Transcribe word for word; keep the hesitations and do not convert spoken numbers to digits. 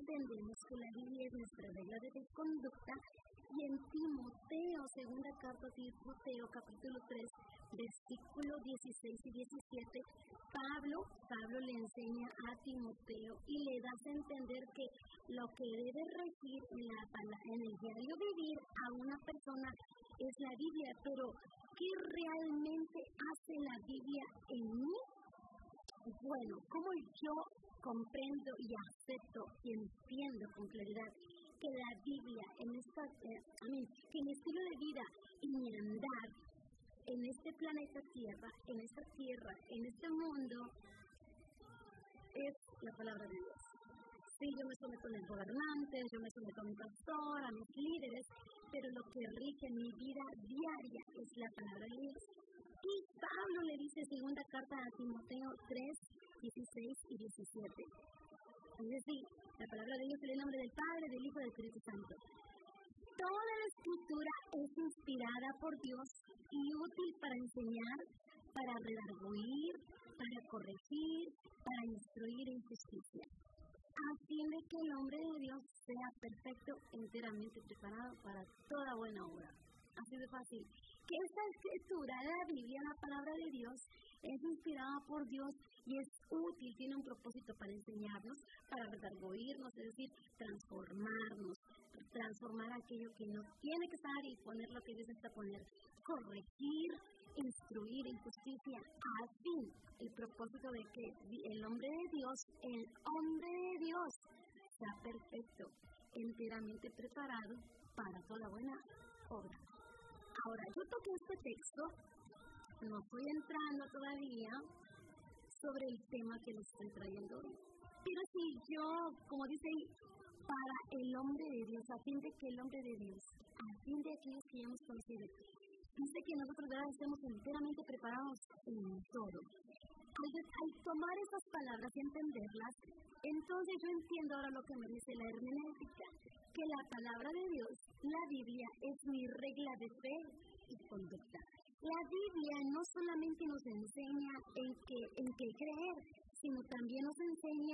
entendemos que la Biblia es nuestra regla de conducta. Y en Timoteo, segunda carta de Timoteo, capítulo tres, versículos dieciséis y diecisiete, Pablo, Pablo le enseña a Timoteo y le da a entender que lo que debe regir en, la, en el diario vivir a una persona es la Biblia, pero ¿qué realmente hace la Biblia en mí? Bueno, ¿cómo yo comprendo y acepto y entiendo con claridad que la Biblia, en esta, eh, I mean, que mi estilo de vida y mi andar en este planeta Tierra, en esta tierra, en este mundo, es la palabra de Dios? Sí, yo me someto a mis gobernantes, yo me someto a mi pastor, a mis líderes, pero lo que rige mi vida diaria es la palabra de Dios. Y Pablo le dice en segunda carta a Timoteo tres, dieciséis y diecisiete. Es decir, la palabra de Dios en el nombre del Padre, del Hijo y del Espíritu Santo. Toda la Escritura es inspirada por Dios y útil para enseñar, para redarguir, para corregir, para instruir en justicia, a fin de que el hombre de Dios sea perfecto, enteramente preparado para toda buena obra. Así de fácil. Que esta escritura, la Biblia, la palabra de Dios, es inspirada por Dios y es útil, tiene un propósito para enseñarnos, para redarguirnos, es decir, transformarnos, transformar aquello que no tiene que estar y poner lo que Dios está poner, corregir, instruir en justicia, al fin, el propósito de que el hombre de Dios, el hombre de Dios, sea perfecto, enteramente preparado para toda buena obra. Ahora, yo toqué este texto, no estoy entrando todavía sobre el tema que les estoy trayendo hoy. Pero si yo, como dice ahí, para el hombre de Dios, a fin de que el hombre de Dios, a fin de aquellos que ya hemos conocido, dice que nosotros ya estemos enteramente preparados en todo. Al, al tomar estas palabras y entenderlas, entonces yo entiendo ahora lo que me dice la hermenéutica, que la palabra de Dios, la Biblia, es mi regla de fe y conducta. La Biblia no solamente nos enseña en qué, en qué creer, sino también nos enseña